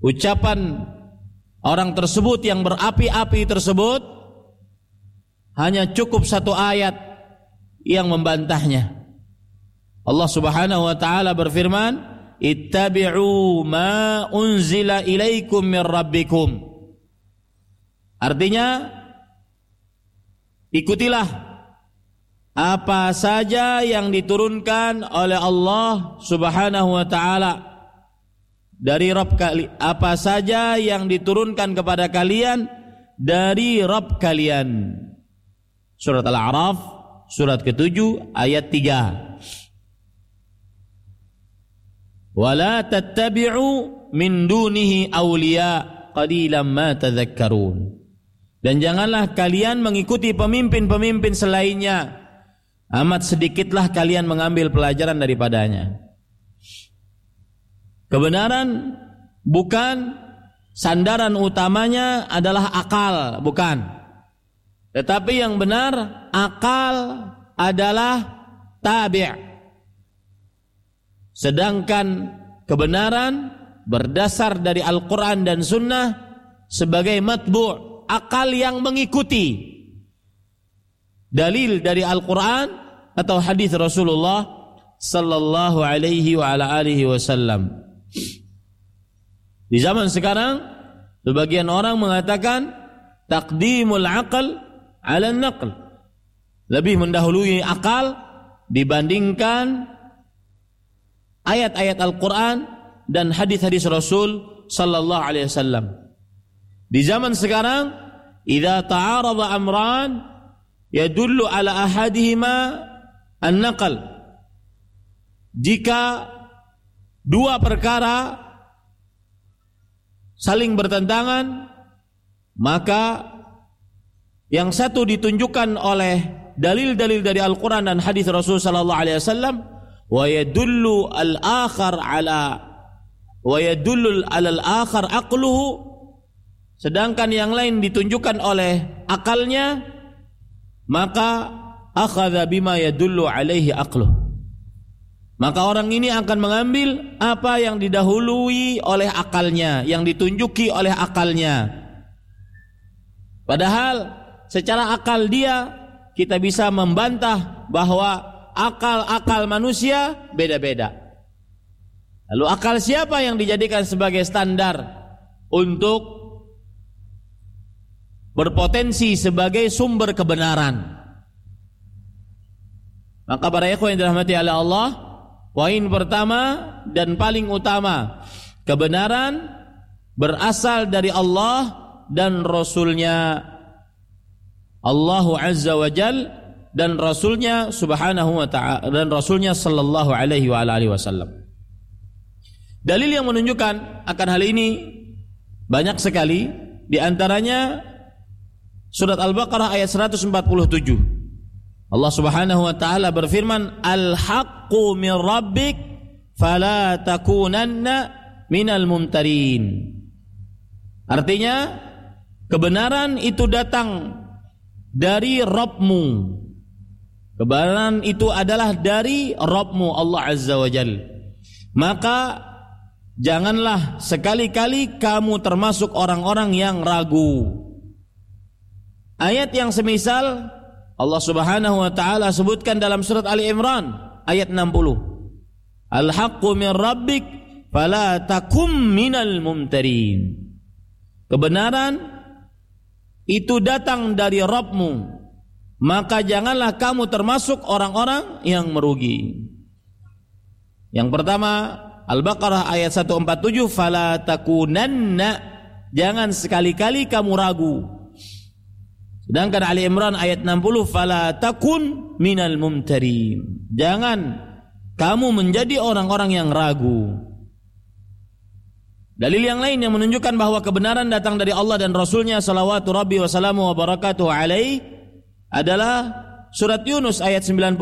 ucapan orang tersebut yang berapi-api tersebut hanya cukup satu ayat yang membantahnya. Allah Subhanahu wa taala berfirman, "Ittabi'u ma unzila ilaikum mir rabbikum." Artinya, ikutilah apa saja yang diturunkan oleh Allah Subhanahu wa taala dari Rabb kalian, apa saja yang diturunkan kepada kalian dari Rabb kalian. Surat Al-A'raf surat ke-7 ayat 3. Wala tattabi'u min dunihi awliya qalilan ma tadhakkarun. Dan janganlah kalian mengikuti pemimpin-pemimpin selainnya, amat sedikitlah kalian mengambil pelajaran daripadanya. Kebenaran bukan sandaran utamanya adalah akal, bukan. Tetapi yang benar, akal adalah tabi'. Sedangkan kebenaran berdasar dari Al-Quran dan Sunnah sebagai matbu', akal yang mengikuti dalil dari Al-Quran atau hadis Rasulullah sallallahu alaihi wa ala alihi wasallam. Di zaman sekarang sebagian orang mengatakan taqdimul aql 'ala an-naql, lebih mendahului akal dibandingkan ayat-ayat Al-Quran dan hadis-hadis Rasul sallallahu alaihi wasallam. Di zaman sekarang, idza ta'arada amran yadullu ala ahadihima an-naql. Jika dua perkara saling bertentangan, maka yang satu ditunjukkan oleh dalil-dalil dari Al-Quran dan hadis Rasul sallallahu alaihi wasallam, wa yadullu al-akhar ala al-akhar aqluhu, sedangkan yang lain ditunjukkan oleh akalnya, maka akhadha bima yadullu alaihi aqluh. Maka orang ini akan mengambil apa yang didahului oleh akalnya, yang ditunjuki oleh akalnya. Padahal secara akal kita bisa membantah bahwa akal-akal manusia beda-beda. Lalu akal siapa yang dijadikan sebagai standar untuk berpotensi sebagai sumber kebenaran? Maka para ikhwan yang dirahmati oleh Allah, poin pertama dan paling utama, kebenaran berasal dari Allah dan Rasulnya, Allah Azza wa Jalla dan Rasulnya Subhanahu wa ta'ala, dan Rasulnya sallallahu alaihi wa alihi wasallam. Dalil yang menunjukkan akan hal ini banyak sekali, di antaranya surat Al-Baqarah ayat 147. Allah Subhanahu wa ta'ala berfirman, "Al-haqqu min rabbik fala takunanna minal mumtarin." Artinya, kebenaran itu datang dari Rabbmu. Kebenaran itu adalah dari Rabbmu Allah Azza wa Jalla. Maka janganlah sekali-kali kamu termasuk orang-orang yang ragu. Ayat yang semisal Allah Subhanahu wa ta'ala sebutkan dalam surat Ali Imran ayat 60. Al-haqqu min rabbik fala takum minal mumtarin. Kebenaran itu datang dari Rabbmu, maka janganlah kamu termasuk orang-orang yang merugi. Yang pertama, Al-Baqarah ayat 147, fala takunanna, jangan sekali-kali kamu ragu. Sedangkan Ali Imran ayat 60, fala takun minal mumtarin, jangan kamu menjadi orang-orang yang ragu. Dalil yang lain yang menunjukkan bahwa kebenaran datang dari Allah dan Rasulnya salawatu rabbi wa salamu wa barakatuh alaih adalah surat Yunus ayat 94.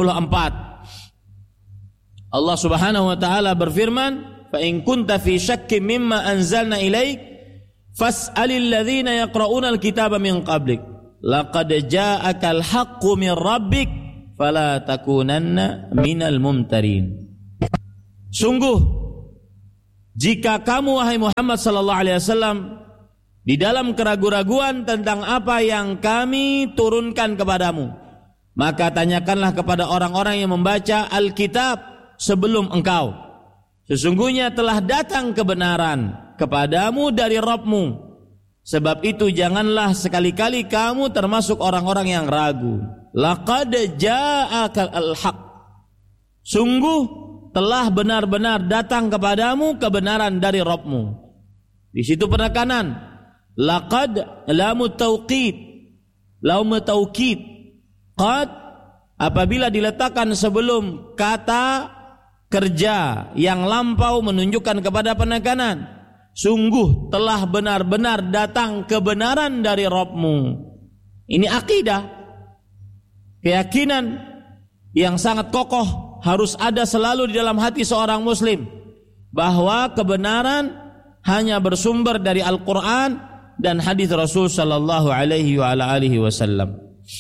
Allah Subhanahu wa ta'ala berfirman, fa in kunta fi syakkin mimma anzalna ilaik fas'alil ladzina yaqra'una al-kitaba min qablik laqad ja'akal haqqu min rabbik fala takunanna minal mumtarin. Sungguh jika kamu wahai Muhammad sallallahu alaihi wasallam di dalam keraguan-raguan tentang apa yang kami turunkan kepadamu, maka tanyakanlah kepada orang-orang yang membaca Alkitab sebelum engkau. Sesungguhnya telah datang kebenaran kepadamu dari Rabbmu. Sebab itu janganlah sekali-kali kamu termasuk orang-orang yang ragu. Laqad ja'aka al-haq. Sungguh telah benar-benar datang kepadamu kebenaran dari Rabbmu. Di situ penekanan. Laqad lamu tauqid. Lamu taukid. Qad apabila diletakkan sebelum kata kerja yang lampau menunjukkan kepada penekanan. Sungguh telah benar-benar datang kebenaran dari Rabbmu. Ini akidah, keyakinan yang sangat kokoh harus ada selalu di dalam hati seorang muslim, bahwa kebenaran hanya bersumber dari Al-Quran dan hadis Rasul sallallahu alaihi wa ala alihi wasallam.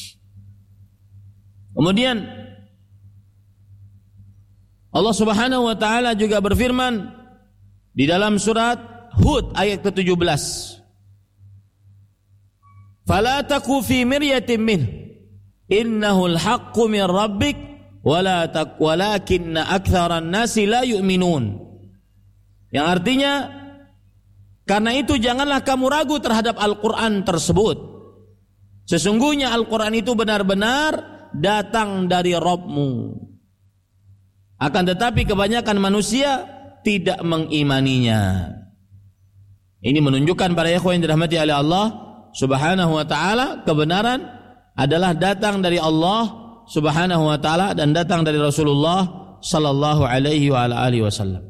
Kemudian Allah Subhanahu wa taala juga berfirman di dalam surat Hud ayat ke-17. Fala taku fi miryatin min innahu al-haqqu min rabbik walakinna aktsaran nasi la yu'minun. Yang artinya, karena itu janganlah kamu ragu terhadap Al-Quran tersebut. Sesungguhnya Al-Quran itu benar-benar datang dari Rabbmu. Akan tetapi kebanyakan manusia tidak mengimaninya. Ini menunjukkan para ikhwan yang dirahmati oleh Allah Subhanahu wa taala, kebenaran adalah datang dari Allah Subhanahu wa taala dan datang dari Rasulullah sallallahu alaihi wa ala alihi wasallam.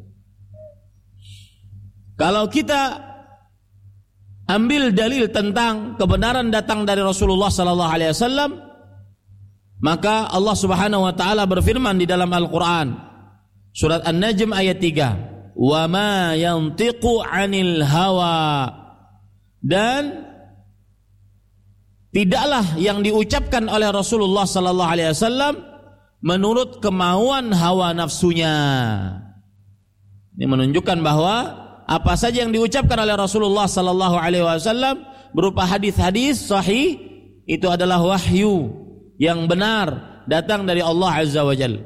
Kalau kita ambil dalil tentang kebenaran datang dari Rasulullah sallallahu alaihi wasallam, maka Allah Subhanahu wa taala berfirman di dalam Al-Qur'an surat An-Najm ayat 3, "Wa ma yantiqu 'anil hawa." Dan tidaklah yang diucapkan oleh Rasulullah sallallahu alaihi wasallam menurut kemauan hawa nafsunya. Ini menunjukkan bahwa apa saja yang diucapkan oleh Rasulullah sallallahu alaihi wasallam berupa hadis-hadis sahih itu adalah wahyu yang benar datang dari Allah Azza wa Jalla.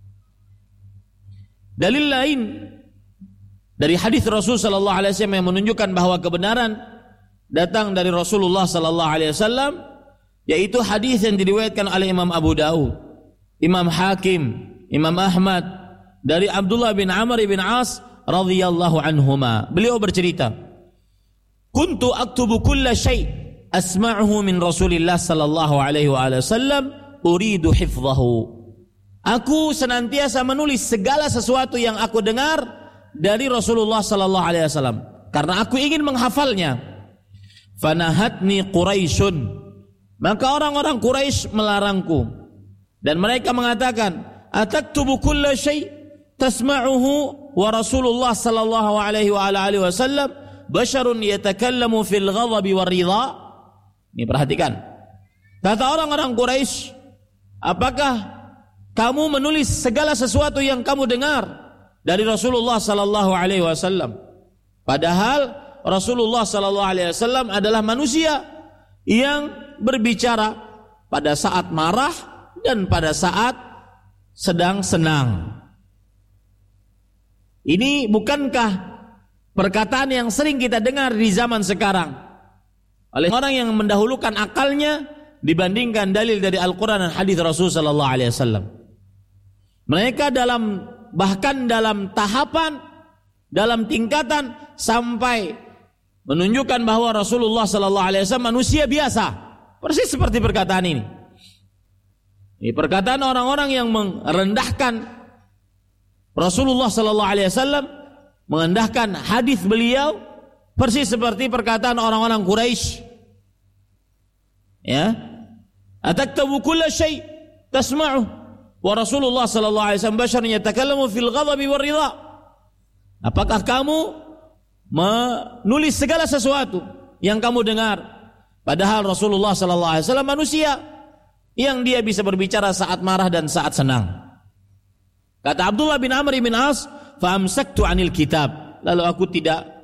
Dalil lain dari hadis Rasul sallallahu alaihi wasallam yang menunjukkan bahwa kebenaran datang dari Rasulullah sallallahu alaihi wasallam, yaitu hadis yang diriwayatkan oleh Imam Abu Daud, Imam Hakim, Imam Ahmad dari Abdullah bin Amr bin As radhiyallahu anhuma. Beliau bercerita, "Kuntu aktubu kulla syai' asma'uhu min Rasulillah sallallahu alaihi wasallam uridu hifdhahu." Aku senantiasa menulis segala sesuatu yang aku dengar dari Rasulullah sallallahu alaihi wasallam karena aku ingin menghafalnya. Fanahatni Quraisyun, maka orang-orang Quraisy melarangku dan mereka mengatakan, ataktubu kulla syai' tasma'uhu wa Rasulullah sallallahu alaihi wa alihi wasallam basyarun yatakallamu fil ghadabi war ridha. Ini perhatikan, kata orang-orang Quraisy, apakah kamu menulis segala sesuatu yang kamu dengar dari Rasulullah sallallahu alaihi wasallam, padahal Rasulullah sallallahu alaihi wasallam adalah manusia yang berbicara pada saat marah dan pada saat sedang senang. Ini bukankah perkataan yang sering kita dengar di zaman sekarang oleh orang yang mendahulukan akalnya dibandingkan dalil dari Al-Quran dan hadis Rasul sallallahu alaihi wasallam. Mereka bahkan dalam tahapan, dalam tingkatan sampai menunjukkan bahwa Rasulullah sallallahu alaihi wasallam manusia biasa. Persis seperti perkataan ini. Ini perkataan orang-orang yang merendahkan Rasulullah sallallahu alaihi wasallam, merendahkan hadis beliau, persis seperti perkataan orang-orang Quraisy. Ya. Ataktabu kulla syai' tasma'u wa Rasulullah sallallahu alaihi wasallam basyarun yatakallamu fil ghadabi war ridha. Apakah kamu menulis segala sesuatu yang kamu dengar, padahal Rasulullah sallallahu alaihi wasallam manusia yang dia bisa berbicara saat marah dan saat senang. Kata Abdullah bin Amr bin As, fa amsaktu 'anil kitab, lalu aku tidak